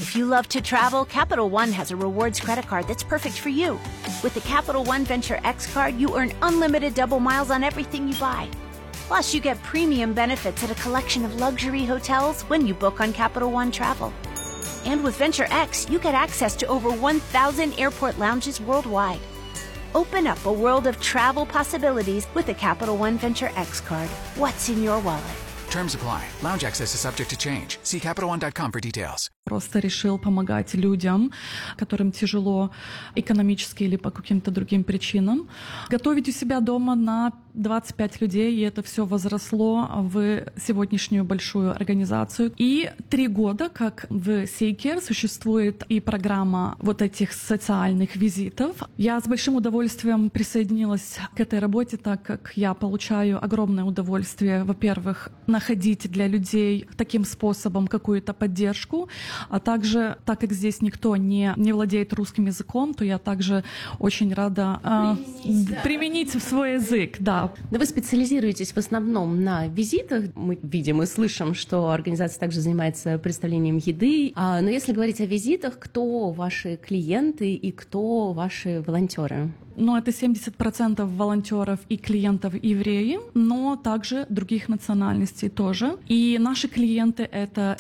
If you love to travel, Capital One has a rewards credit card that's perfect for you. With the Capital One Venture X card, you earn unlimited double miles on everything you buy. Plus, you get premium benefits at a collection of luxury hotels when you book on Capital One Travel. And with Venture X, you get access to over 1,000 airport lounges worldwide. Open up a world of travel possibilities with the Capital One Venture X card. What's in your wallet? Terms apply. Lounge access is subject to change. See CapitalOne.com for details. Просто решил помогать людям, которым тяжело экономически или по каким-то другим причинам. Готовить у себя дома на 25 людей, и это все возросло в сегодняшнюю большую организацию. И 3 года, как в SeaCare, существует и программа вот этих социальных визитов. Я с большим удовольствием присоединилась к этой работе, так как я получаю огромное удовольствие, во-первых, находить для людей таким способом какую-то поддержку, а также, так как здесь никто не владеет русским языком, то я также очень рада применить свой язык. Да. Но вы специализируетесь в основном на визитах. Мы видим и слышим, что организация также занимается представлением еды. Но если говорить о визитах, кто ваши клиенты и кто ваши волонтеры? Ну, это 70% волонтеров и клиентов евреи, но также других национальностей тоже. И наши клиенты — это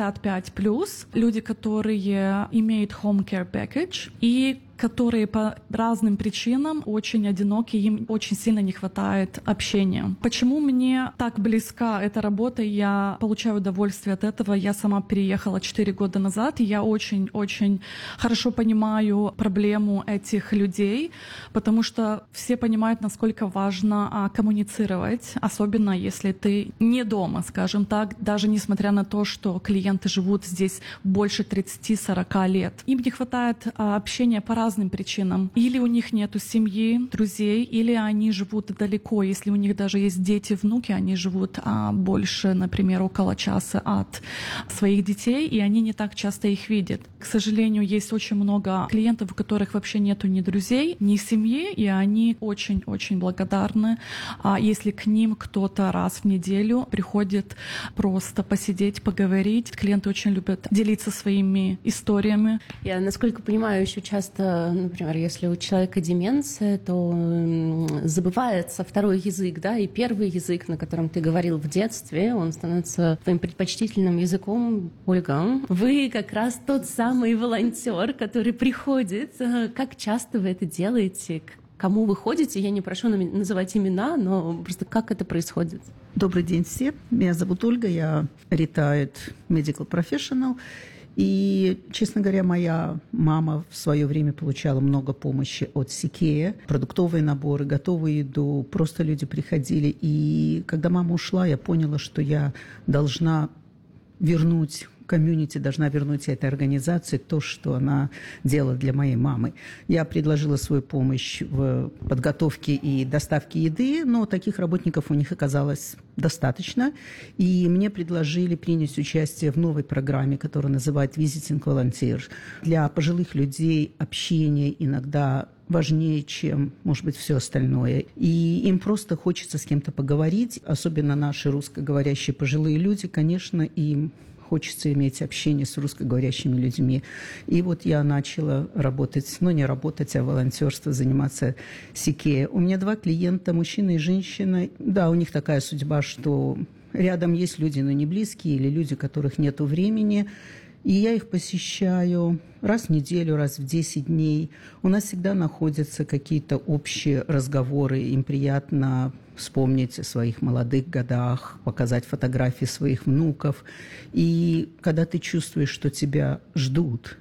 65+, люди, которые имеют home care package и которые по разным причинам очень одиноки, им очень сильно не хватает общения. Почему мне так близка эта работа, я получаю удовольствие от этого. Я сама переехала 4 года назад, и я очень-очень хорошо понимаю проблему этих людей, потому что все понимают, насколько важно коммуницировать, особенно если ты не дома, скажем так, даже несмотря на то, что клиенты живут здесь больше 30-40 лет. Им не хватает общения по разным причинам. Или у них нету семьи, друзей, или они живут далеко. Если у них даже есть дети, внуки, они живут больше, например, около часа от своих детей, и они не так часто их видят. К сожалению, есть очень много клиентов, у которых вообще нету ни друзей, ни семьи, и они очень-очень благодарны, если к ним кто-то раз в неделю приходит просто посидеть, поговорить. Клиенты очень любят делиться своими историями. Я, насколько понимаю, еще часто, например, если у человека деменция, то забывается второй язык, да, и первый язык, на котором ты говорил в детстве, он становится твоим предпочтительным языком. Ольга, вы как раз тот самый волонтер, который приходит. Как часто вы это делаете? К кому вы ходите? Я не прошу называть имена, но просто как это происходит? Добрый день всем. Меня зовут Ольга, я retired medical professional. И, честно говоря, моя мама в свое время получала много помощи от SeaCare, продуктовые наборы, готовую еду, просто люди приходили. И когда мама ушла, я поняла, что я должна вернуть комьюнити, должна вернуть этой организации то, что она делала для моей мамы. Я предложила свою помощь в подготовке и доставке еды, но таких работников у них оказалось достаточно. И мне предложили принять участие в новой программе, которая называется Visiting Volunteer. Для пожилых людей общение иногда важнее, чем, может быть, все остальное. И им просто хочется с кем-то поговорить, особенно наши русскоговорящие пожилые люди, конечно, им хочется иметь общение с русскоговорящими людьми. И вот я начала работать, не работать, а волонтерство, заниматься SeaCare. У меня 2 клиента, мужчина и женщина. Да, у них такая судьба, что рядом есть люди, но не близкие, или люди, у которых нет времени. И я их посещаю раз в неделю, раз в 10 дней. У нас всегда находятся какие-то общие разговоры. Им приятно вспомнить о своих молодых годах, показать фотографии своих внуков. И когда ты чувствуешь, что тебя ждут,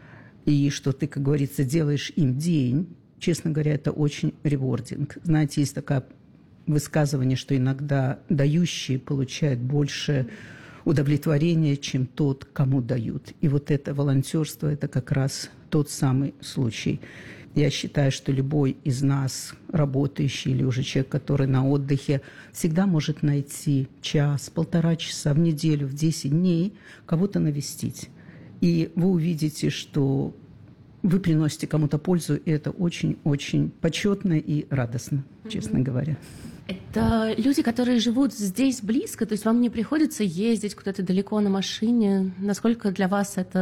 и что ты, как говорится, делаешь им день, честно говоря, это очень ревординг. Знаете, есть такое высказывание, что иногда дающие получают больше удовлетворения, чем тот, кому дают. И вот это волонтерство, это как раз тот самый случай. Я считаю, что любой из нас, работающий или уже человек, который на отдыхе, всегда может найти час, 1,5 часа в неделю, в 10 дней кого-то навестить. И вы увидите, что вы приносите кому-то пользу, и это очень-очень почетно и радостно, честно говоря. Это люди, которые живут здесь близко, то есть вам не приходится ездить куда-то далеко на машине. Насколько для вас это